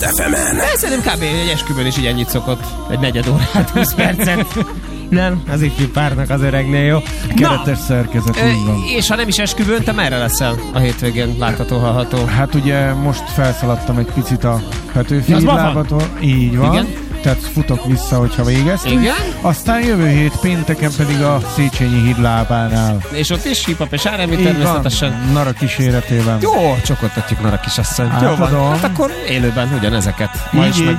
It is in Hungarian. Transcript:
FM-en. Szerintem kb. Egy esküvőn is így ennyit szokott. Egy negyed órát, 20 percet. Nem, az ifjú párnak az öregnél jó. Keretes szerkezet, így van. És ha nem is esküvőn, te merre leszel a hétvégén látható, hallható? Hát ugye most felszaladtam egy picit a Petőfi hídlábatól. Így van. Igen. Tehát futok vissza, hogyha végeztünk. Igen. Aztán jövő hét pénteken pedig a Széchenyi hídlábánál. És ott is hip-hop és R&B természetesen. Nara kíséretében. Jó, csokoltatjuk Nara kisasszonyt. Jó van. Hát akkor élőben ugyanezeket. Ma is, meg